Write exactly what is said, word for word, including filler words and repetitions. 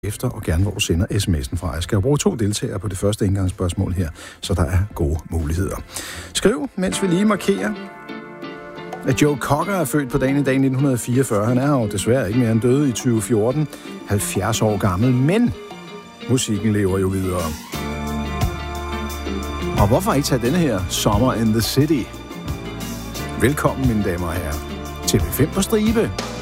efter og gerne, hvor du sender sms'en fra. Jeg skal jo bruge to deltagere på det første indgangsspørgsmål her, så der er gode muligheder. Skriv, mens vi lige markerer, at Joe Cocker er født på dagen i dag nitten fireogfyrre. Han er jo desværre ikke mere end døde i tyve fjorten, halvfjerds år gammel, men musikken lever jo videre. Og hvorfor ikke tage denne her Summer in the City? Velkommen, mine damer og herrer, til T V fem på stribe.